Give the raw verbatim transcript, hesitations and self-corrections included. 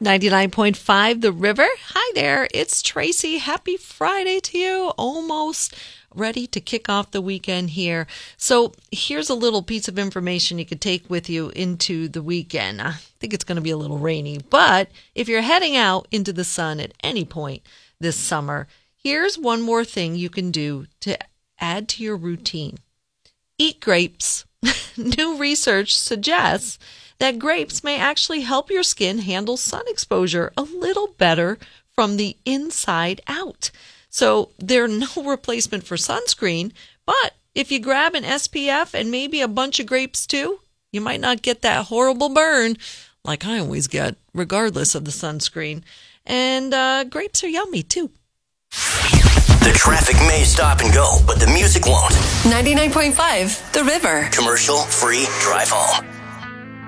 ninety-nine point five The River. Hi there, it's Tracy. Happy Friday to you. Almost ready to kick off the weekend here. So here's a little piece of information you could take with you into the weekend. I think it's going to be a little rainy, but if you're heading out into the sun at any point this summer, here's one more thing you can do to add to your routine. Eat grapes. New research suggests that grapes may actually help your skin handle sun exposure a little better from the inside out. So they're no replacement for sunscreen, but if you grab an S P F and maybe a bunch of grapes too, you might not get that horrible burn like I always get, regardless of the sunscreen. And uh, grapes are yummy too. The traffic may stop and go, but the music won't. ninety-nine point five The River. Commercial free drive home.